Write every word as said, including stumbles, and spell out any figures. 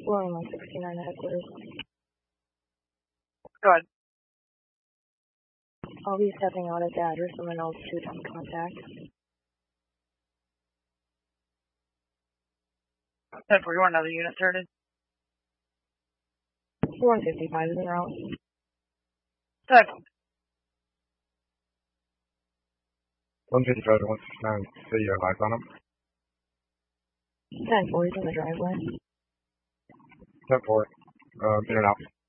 four one sixty-nine at headquarters. Go ahead. I'll be stepping out at the address. Someone else to attempt contact. ten forty-one, another unit started. four one fifty-five is en route. ten. one fifty-five to one sixty-nine, so you have eyes on him? ten four, he's in the driveway. ten four, um, in and out.